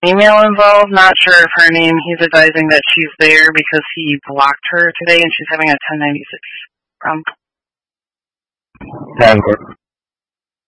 email involved. Not sure of her name. He's advising that she's there because he blocked her today and she's having a 1096 problem. That works.